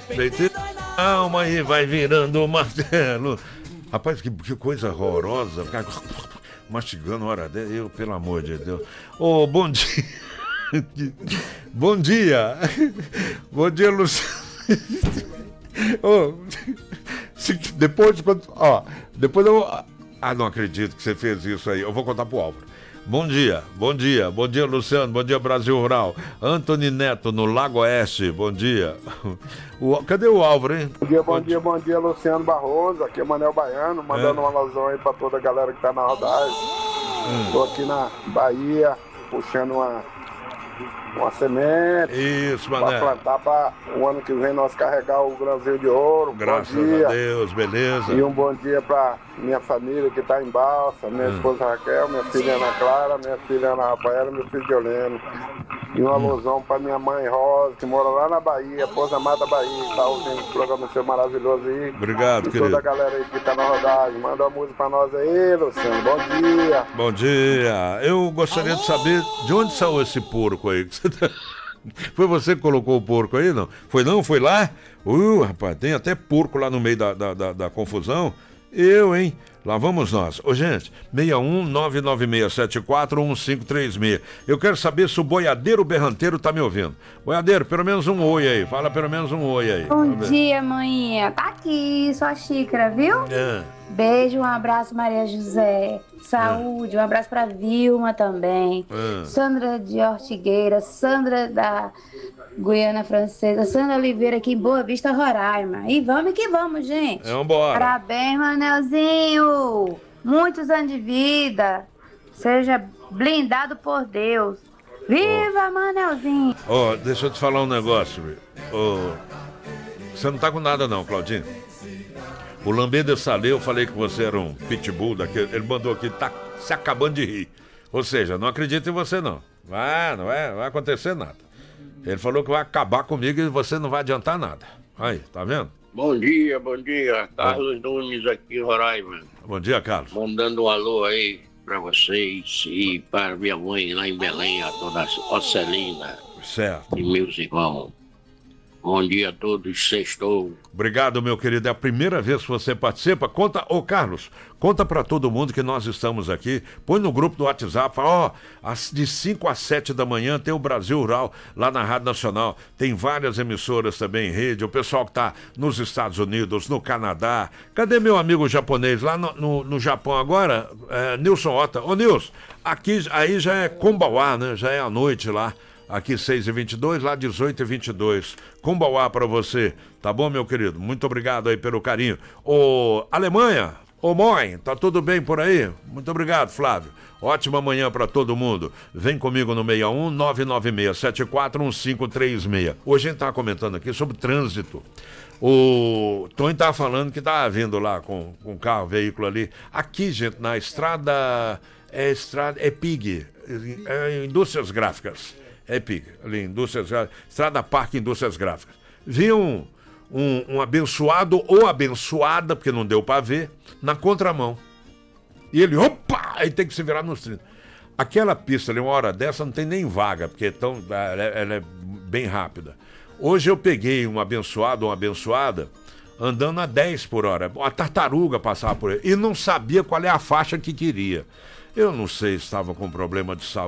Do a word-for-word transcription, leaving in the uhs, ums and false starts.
Peito alma aí vai virando o martelo. Rapaz, que, que coisa horrorosa. Ficar mastigando hora dessa. Eu, pelo amor de Deus. Ô, oh, bom dia. Bom dia. Bom dia, Luciano. Oh, se, depois, ó, depois eu. Ah, não acredito que você fez isso aí. Eu vou contar pro Álvaro. Bom dia, bom dia, bom dia, Luciano, bom dia, Brasil Rural. Antony Neto, no Lago Oeste, bom dia. O, cadê o Álvaro, hein? Bom dia, bom, bom dia, bom dia, Luciano Barroso. Aqui é Manel Baiano, mandando é. uma alusão aí pra toda a galera que tá na rodagem. Hum. Tô aqui na Bahia, puxando uma, uma semente. Isso, Manel. Pra plantar pra o ano que vem nós carregar o grãozinho de ouro. Graças bom dia. a Deus, beleza. E um bom dia pra minha família que tá em Balsa, minha hum. esposa Raquel, minha filha Ana Clara, minha filha Ana Rafaela, meu filho Violeno. E uma hum. alusão pra minha mãe Rosa, que mora lá na Bahia, Pouso Amada Bahia, que tá ouvindo esse programa seu maravilhoso aí. Obrigado, e querido. E toda a galera aí que tá na rodagem. Manda uma música pra nós aí, Luciano. Bom dia. Bom dia. Eu gostaria Alô? de saber de onde saiu esse porco aí. Foi você que colocou o porco aí, não? Foi não? Foi lá? Uh, rapaz, tem até porco lá no meio da, da, da, da confusão. Eu, hein? Lá vamos nós. Ô, gente, seis um nove nove seis sete quatro um cinco três seis. Eu quero saber se o boiadeiro berranteiro tá me ouvindo. Boiadeiro, pelo menos um oi aí. Fala pelo menos um oi aí. Bom dia, manhã. Tá aqui, sua xícara, viu? É. Beijo, um abraço, Maria José. Saúde, é. um abraço pra Vilma também. É. Sandra de Ortigueira, Sandra da Guiana Francesa, Sandra Oliveira aqui em Boa Vista, Roraima. E vamos que vamos, gente. É, vambora. Parabéns, Manelzinho. Muitos anos de vida. Seja blindado por Deus. Viva, oh. Manelzinho. Ó, oh, deixa eu te falar um negócio. Oh, você não tá com nada não, Claudinho. O Lambê de Salê, eu falei que você era um pitbull daquele. Ele mandou aqui, tá se acabando de rir. Ou seja, não acredito em você não. Vai, não vai, vai acontecer nada. Ele falou que vai acabar comigo e você não vai adiantar nada. Aí, tá vendo? Bom dia, bom dia. Carlos bom. Nunes aqui, Roraima. Bom dia, Carlos. Mandando um alô aí pra vocês e para minha mãe lá em Belém, a dona Ocelina. Certo. E meus irmãos. Bom dia a todos, sextou. Obrigado, meu querido. É a primeira vez que você participa. Conta, ô Carlos, conta pra todo mundo que nós estamos aqui. Põe no grupo do WhatsApp, fala, ó, de cinco às sete da manhã tem o Brasil Rural lá na Rádio Nacional. Tem várias emissoras também em rede. O pessoal que tá nos Estados Unidos, no Canadá. Cadê meu amigo japonês? Lá no, no, no Japão agora, é, Nilson Ota. Ô, Nilson, aqui, aí já é Kombauá, né? Já é a noite lá. Aqui seis e vinte e dois, lá dezoito e vinte e dois. Kumbauá pra você, tá bom, meu querido? Muito obrigado aí pelo carinho. Ô, Alemanha, ô mãe, tá tudo bem por aí? Muito obrigado, Flávio. Ótima manhã pra todo mundo. Vem comigo no seis um nove nove seis sete quatro um cinco três seis. Hoje a gente tá comentando aqui sobre trânsito. O Tony tá falando que tá vindo lá com o carro, veículo ali. Aqui, gente, na estrada, é estrada, é P I G, é Indústrias Gráficas. É P I G, ali, Indústrias Gráficas, Estrada Parque Indústrias Gráficas. Vi um, um, um abençoado ou abençoada, porque não deu pra ver, na contramão. E ele, opa, aí tem que se virar nos trinta. Aquela pista ali, uma hora dessa, não tem nem vaga, porque é tão, ela, é, ela é bem rápida. Hoje eu peguei um abençoado ou uma abençoada andando a dez por hora. Uma tartaruga passava por aí. E não sabia qual é a faixa que queria. Eu não sei se estava com problema de saúde.